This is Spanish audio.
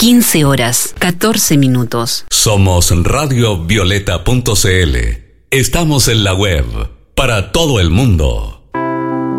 15 horas, 14 minutos. Somos radiovioleta.cl. Estamos en la web para todo el mundo.